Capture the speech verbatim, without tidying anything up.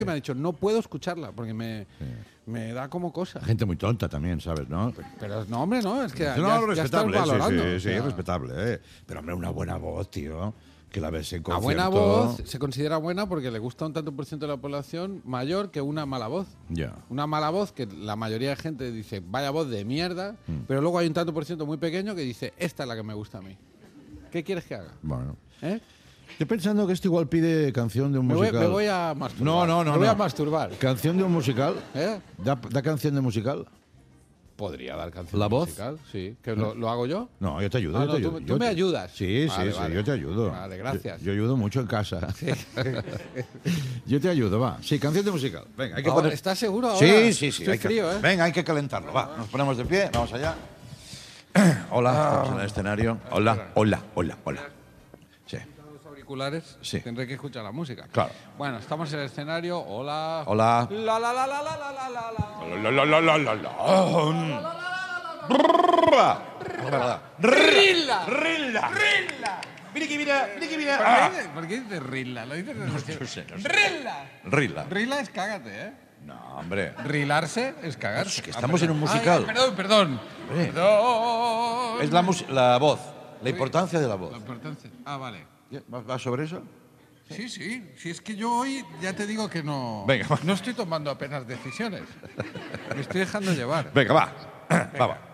me ha dicho, no puedo escucharla porque me, Sí. me da como cosa. Gente muy tonta también, ¿sabes? ¿No? Pero no, hombre, no, es que ya, No, ya estás respetable, sí, valorando. sí, o sí, sea, respetable, ¿eh? Pero, hombre, una buena voz, tío. Que la ves en a concierto. buena voz se considera buena porque le gusta un tanto por ciento de la población mayor que una mala voz. Ya. Una mala voz que la mayoría de gente dice, vaya voz de mierda, Mm. pero luego hay un tanto por ciento muy pequeño que dice, esta es la que me gusta a mí. ¿Qué quieres que haga? Bueno. ¿Eh? Estoy pensando que esto igual pide canción de un Me voy, musical. me voy a masturbar. No, no, no. Me voy no. a masturbar. ¿Canción de un musical? ¿Eh? ¿Da, da canción de musical? Podría dar canción ¿La voz? musical, sí. ¿Que lo, lo hago yo? No, yo te ayudo. Ah, yo no, te tú- ayudo. tú Yo me te- ayudas. Sí, sí, Vale, sí, vale. yo te ayudo. Vale, gracias. Yo, yo ayudo mucho en casa. Yo te ayudo, va. Sí, canción de musical. Venga, hay que Ahora, poner... ¿estás seguro ahora? Sí, sí, sí. Estoy hay que- frío, ¿eh? Venga, hay que calentarlo. Va, nos ponemos de pie, vamos allá. Hola, estamos en el escenario. Hola, hola, hola, hola. Sí. Los auriculares, Sí. tendré que escuchar la música. Claro. Bueno, estamos en el escenario. Hola. Hola. La la la la la la la la la. La, la, la, la, la, la. Rilla. Rilla. Rilla. Mira que mira, mira que mira. ¿Por Ah. qué, ¿Por qué dices Rilla? Lo dices No sé, no sé. Rilla. Rilla. Rilla es cágate, ¿eh? No, hombre. Rilarse es cagarse. Es que Ah, estamos en un perdón. musical. Ay, perdón, perdón. Hombre. Perdón. Es la, mus- la voz, la importancia de la voz. La importancia. Ah, vale. ¿Va, va sobre eso? Sí, sí. Si es que yo hoy ya te digo que no. Venga, va. No estoy tomando apenas decisiones. Me estoy dejando llevar. Venga, va. Va, va.